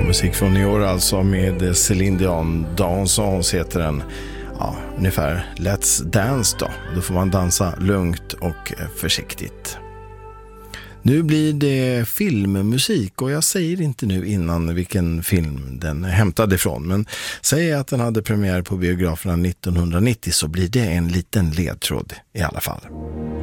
Musik från i år alltså med Céline Dion. Dansons heter den. Ja, ungefär Let's Dance då. Då får man dansa lugnt och försiktigt. Nu blir det filmmusik och jag säger inte nu innan vilken film den hämtade ifrån. Men säger att den hade premiär på biograferna 1990 så blir det en liten ledtråd i alla fall.